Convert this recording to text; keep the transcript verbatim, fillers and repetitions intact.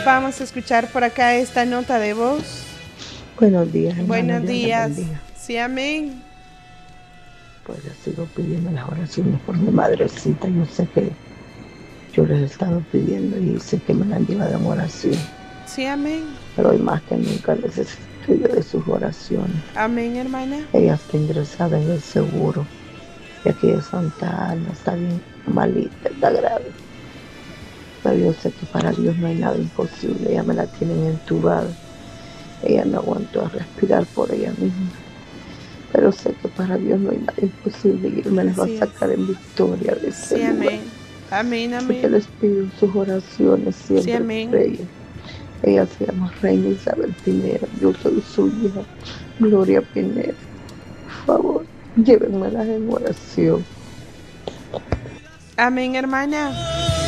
Vamos a escuchar por acá esta nota de voz. Buenos días, hermano. Buenos Dios días. bendiga. Sí, amén. Pues yo sigo pidiendo las oraciones por mi madrecita. Yo sé que yo les he estado pidiendo y sé que me la han llevado en oración. Sí, amén. Pero hoy más que nunca necesito yo de sus oraciones. Amén, hermana. Ella está ingresada en el seguro. Y aquí de Santa Ana está bien malita, está grave. Pero yo sé que para Dios no hay nada imposible. Ella me la tienen entubada. Ella no aguantó a respirar por ella misma. Pero sé que para Dios no hay nada imposible y Él me las va a sacar en victoria de ese Sí, lugar. amén. Amén, amén. Porque les pido sus oraciones siempre Sí, amén. por ella. Ella se llama Reina Isabel Pineda. Yo soy su hija, Gloria Pineda. Por favor, llévenmelas en oración. Amén, hermana.